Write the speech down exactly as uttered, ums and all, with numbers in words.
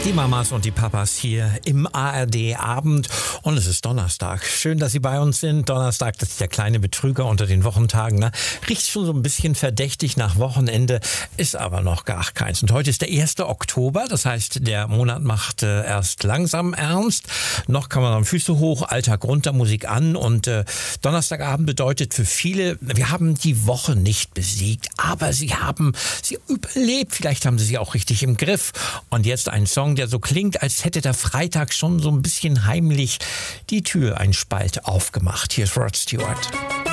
Die Mamas und die Papas hier im A R D-Abend und es ist Donnerstag. Schön, dass Sie bei uns sind. Donnerstag, das ist der kleine Betrüger unter den Wochentagen. Ne? Riecht schon so ein bisschen verdächtig nach Wochenende, ist aber noch gar keins. Und heute ist der erste Oktober, das heißt, der Monat macht äh, erst langsam ernst. Noch kann man am Füße hoch, Alltag runter, Musik an und äh, Donnerstagabend bedeutet für viele, wir haben die Woche nicht besiegt, aber sie haben sie überlebt. Vielleicht haben sie sie auch richtig im Griff. Und jetzt ein Song, der so klingt, als hätte der Freitag schon so ein bisschen heimlich die Tür einen Spalt aufgemacht. Hier ist Rod Stewart.